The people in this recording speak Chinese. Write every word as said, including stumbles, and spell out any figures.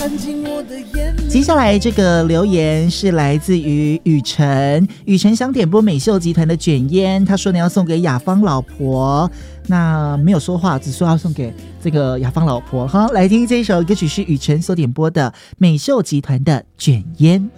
接下来这个留言是来自于雨辰，雨辰想点播美秀集团的卷烟，他说呢要送给雅芳老婆，那没有说话，只说要送给这个雅芳老婆。好，来听这一首歌曲是雨辰所点播的美秀集团的卷烟。